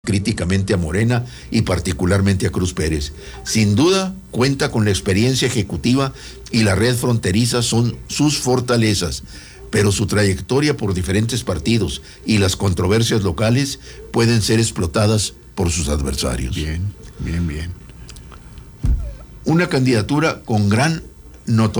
críticamente a Morena y particularmente a Cruz Pérez. Sin duda, cuenta con la experiencia ejecutiva y la red fronteriza son sus fortalezas, pero su trayectoria por diferentes partidos y las controversias locales pueden ser explotadas por sus adversarios. Bien. Una candidatura con gran notoriedad